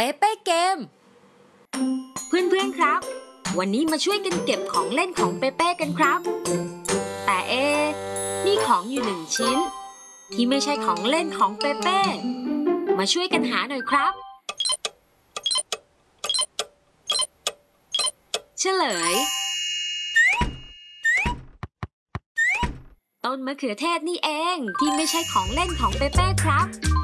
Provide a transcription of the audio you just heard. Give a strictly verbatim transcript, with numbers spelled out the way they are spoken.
เป้เป้เกมเพื่อนๆครับวันนี้มาช่วยกันเก็บของเล่นของเปเป้กันครับแต่เอ๊ะมีของอยู่หนึ่งชิ้นที่ไม่ใช่ของเล่นของเปเป้มาช่วยกันหาหน่อยครับเฉลยต้นมะเขือเทศนี่เองที่ไม่ใช่ของเล่นของเปเป้ครับ